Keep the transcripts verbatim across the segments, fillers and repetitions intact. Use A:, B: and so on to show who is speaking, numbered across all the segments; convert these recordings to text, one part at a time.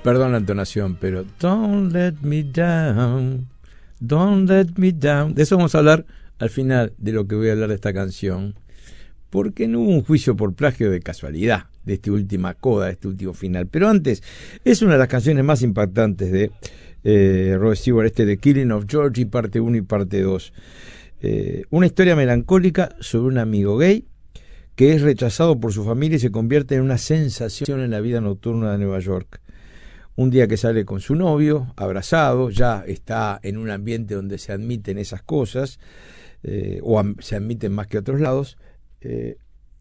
A: Perdón la entonación, pero don't let me down, don't let me down. De eso vamos a hablar al final de lo que voy a hablar de esta canción, porque no hubo un juicio por plagio de casualidad de esta última coda, de este último final. Pero antes, es una de las canciones más impactantes de eh, Rod Stewart, este de Killing of Georgie, parte uno y parte dos. Eh, una historia melancólica sobre un amigo gay que es rechazado por su familia y se convierte en una sensación en la vida nocturna de Nueva York. Un día que sale con su novio, abrazado, ya está en un ambiente donde se admiten esas cosas, eh, o am- se admiten más que otros lados, eh,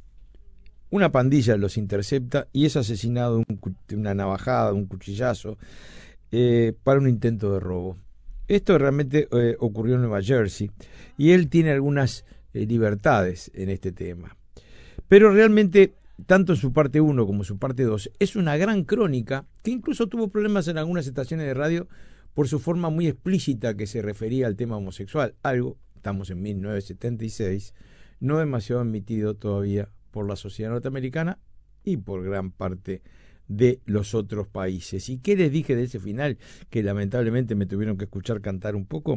A: una pandilla los intercepta y es asesinado de, un cu- de una navajada, de un cuchillazo, eh, para un intento de robo. Esto realmente eh, ocurrió en Nueva Jersey y él tiene algunas eh, libertades en este tema. Pero realmente, tanto en su parte uno como en su parte dos, es una gran crónica que incluso tuvo problemas en algunas estaciones de radio por su forma muy explícita que se refería al tema homosexual. Algo, estamos en mil novecientos setenta y seis, no demasiado admitido todavía por la sociedad norteamericana y por gran parte de los otros países. ¿Y qué les dije de ese final? Que lamentablemente me tuvieron que escuchar cantar un poco.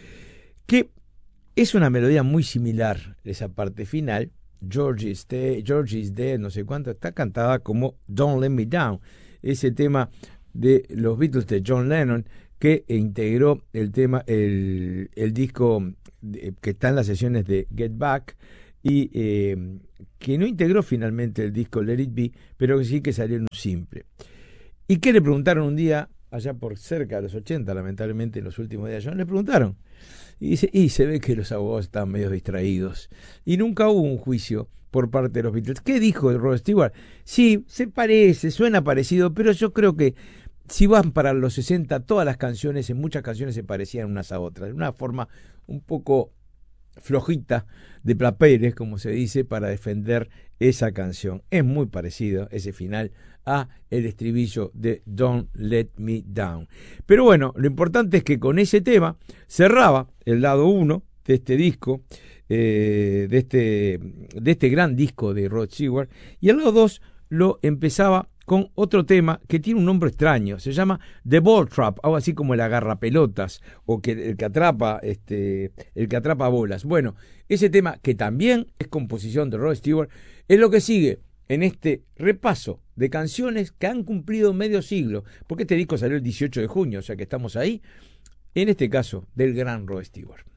A: Que es una melodía muy similar, esa parte final. Georgie is dead, Georgie is dead, no sé cuánto, está cantada como Don't Let Me Down, ese tema de los Beatles de John Lennon, que integró el tema, el, el disco de, que está en las sesiones de Get Back, y eh, que no integró finalmente el disco Let It Be, pero que sí que salió en un simple. ¿Y qué le preguntaron un día, allá por cerca de los ochenta, lamentablemente en los últimos días, le preguntaron? Y dice, y se ve que los abogados estaban medio distraídos. Y nunca hubo un juicio por parte de los Beatles. ¿Qué dijo Rod Stewart? Sí, se parece, suena parecido, pero yo creo que si van para los sesenta, todas las canciones, en muchas canciones se parecían unas a otras. De una forma un poco flojita de papeles, como se dice, para defender esa canción. Es muy parecido ese final a el estribillo de Don't Let Me Down. Pero bueno, lo importante es que con ese tema cerraba el lado uno de este disco, eh, de, este, de este gran disco de Rod Stewart, y el lado dos lo empezaba con otro tema que tiene un nombre extraño, se llama The Ball Trap, algo así como el agarrapelotas, o que el que atrapa, este, el que atrapa bolas. Bueno, ese tema, que también es composición de Rod Stewart, es lo que sigue en este repaso de canciones que han cumplido medio siglo, porque este disco salió el dieciocho de junio, o sea que estamos ahí, en este caso, del gran Rod Stewart.